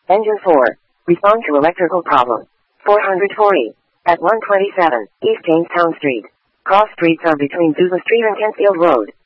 Engine 4. Respond to electrical problem. 440. At 127 East Jamestown Street. Cross streets are between Zuba Street and Kentfield Road.